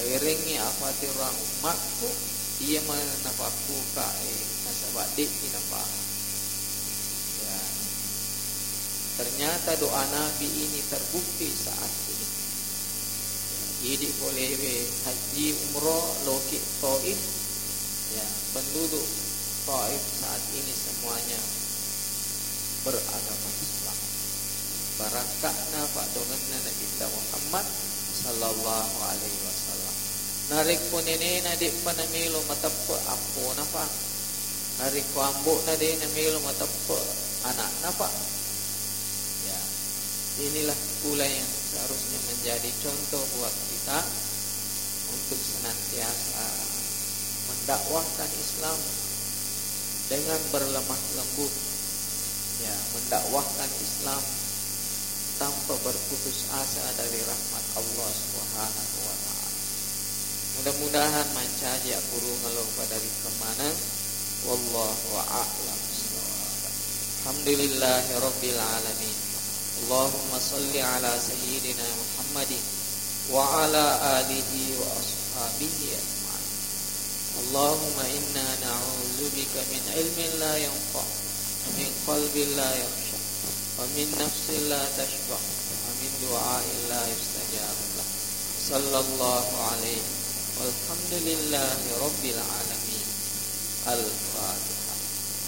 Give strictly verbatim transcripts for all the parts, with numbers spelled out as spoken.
iringi afatirang umatku ia menapaku kai nasabadik dinapa. Ya. Ternyata doa Nabi ini terbukti saat ini. Jadi boleh haji umroh lokik Taif. Ya, penduduk Taif saat ini semuanya beragama Islam. Barakatna Pak dengan Nabi kita Muhammad sallallahu alaihi wasallam. Narik pun ini nadik panamilo matapo apo napa. Narik ko ambok nade namilo matapo anak napa. Ya. Inilah pula yang seharusnya menjadi contoh buat kita untuk senantiasa mendakwahkan Islam dengan berlemah lembut. Ya, mendakwahkan Islam tanpa berputus asa dari rahmat Allah Subhanahu wa taala. Mudah-mudahan mancaji guru ngelupa dari kemana. Wallahu a'lam bishawab. Alhamdulillahi rabbil alamin. Allahumma salli ala sayyidina Muhammadin wa ala alihi wa ashabihi ajma'in. Allahumma inna na'udzubika min ilmin la yanfa' wa min qalbin la yakhsha wa min nafsin la tashba' wa min du'a'in la yustajab lah. Sallallahu alaihi walhamdulillahi rabbil alamin. Al-Fatihah.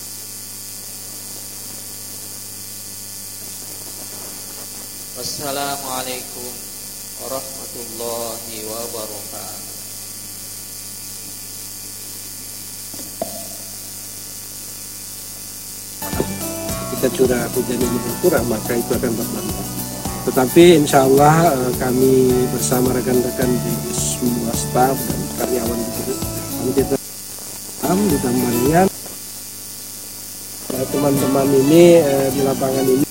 Wassalamualaikum warahmatullahi wabarakatuh. Kita curah hujan ini berkurang, maka itu akan berdampak. Tetapi insya Allah kami bersama rekan-rekan di semua staf dan karyawan itu kami kita ditambah dengan teman-teman ini di lapangan ini